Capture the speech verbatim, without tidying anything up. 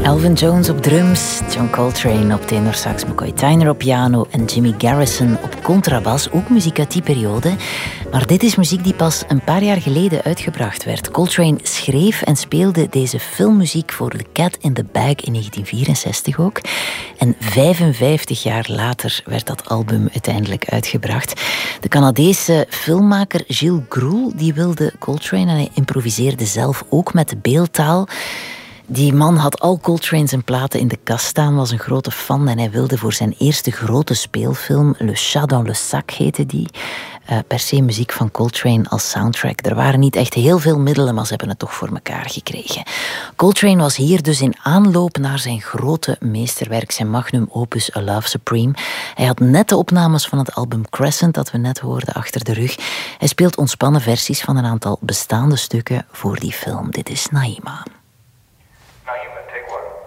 Elvin Jones op drums, John Coltrane op tenorsax, McCoy Tyner op piano en Jimmy Garrison op contrabas. Ook muziek uit die periode. Maar dit is muziek die pas een paar jaar geleden uitgebracht werd. Coltrane schreef en speelde deze filmmuziek voor The Cat in the Bag in negentien vierenzestig ook. En vijfenvijftig jaar later werd dat album uiteindelijk uitgebracht. De Canadese filmmaker Gilles Groule die wilde Coltrane en hij improviseerde zelf ook met de beeldtaal. Die man had al Coltrane zijn platen in de kast staan, was een grote fan en hij wilde voor zijn eerste grote speelfilm, Le Chat dans le Sac heette die, uh, per se muziek van Coltrane als soundtrack. Er waren niet echt heel veel middelen, maar ze hebben het toch voor elkaar gekregen. Coltrane was hier dus in aanloop naar zijn grote meesterwerk, zijn magnum opus A Love Supreme. Hij had net de opnames van het album Crescent, dat we net hoorden, achter de rug. Hij speelt ontspannen versies van een aantal bestaande stukken voor die film. Dit is Naïma. Naïma, take one.